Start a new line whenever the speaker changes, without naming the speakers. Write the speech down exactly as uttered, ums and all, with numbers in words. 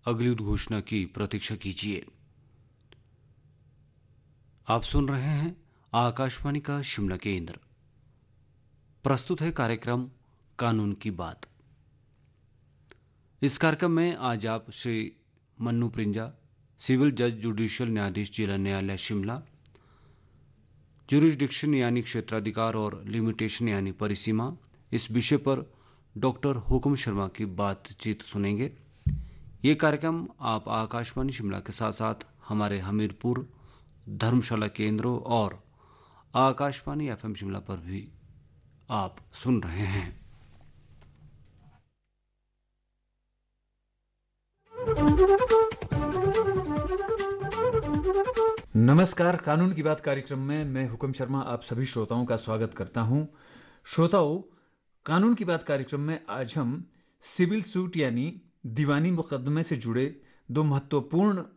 अगली उद्घोषणा की प्रतीक्षा कीजिए। आप सुन रहे हैं आकाशवाणी का शिमला केंद्र। प्रस्तुत है कार्यक्रम कानून की बात। इस कार्यक्रम में आज आप श्री मन्नू प्रिंजा, सिविल जज जुडिशियल न्यायाधीश जिला न्यायालय शिमला, ज्यूरिसडिक्शन यानी क्षेत्राधिकार और लिमिटेशन यानी परिसीमा, इस विषय पर डॉक्टर हुकम शर्मा की बातचीत सुनेंगे। ये कार्यक्रम आप आकाशवाणी शिमला के साथ साथ हमारे हमीरपुर, धर्मशाला केंद्रों और आकाशवाणी एफएम शिमला पर भी आप सुन रहे हैं।
नमस्कार, कानून की बात कार्यक्रम में मैं हुकम शर्मा आप सभी श्रोताओं का स्वागत करता हूं। श्रोताओं, कानून की बात कार्यक्रम में आज हम सिविल सूट यानी दीवानी मुकदमे से जुड़े दो महत्वपूर्ण